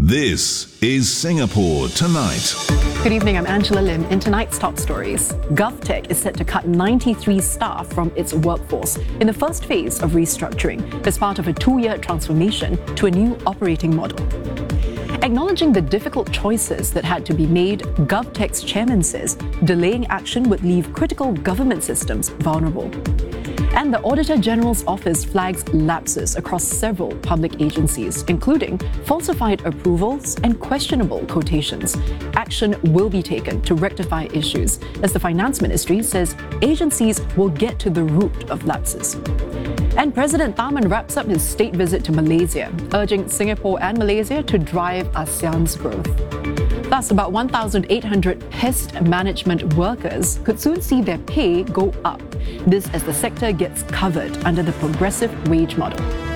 This is Singapore Tonight. Good evening, I'm Angela Lim. In tonight's top stories, GovTech is set to cut 93 staff from its workforce in the first phase of restructuring as part of a 2-year transformation to a new operating model. Acknowledging the difficult choices that had to be made, GovTech's chairman says delaying action would leave critical government systems vulnerable. And the Auditor General's office flags lapses across several public agencies, including falsified approvals and questionable quotations. Action will be taken to rectify issues, as the Finance Ministry says agencies will get to the root of lapses. And President Tharman wraps up his state visit to Malaysia, urging Singapore and Malaysia to drive ASEAN's growth. Thus, about 1,800 pest management workers could soon see their pay go up. This as the sector gets covered under the progressive wage model.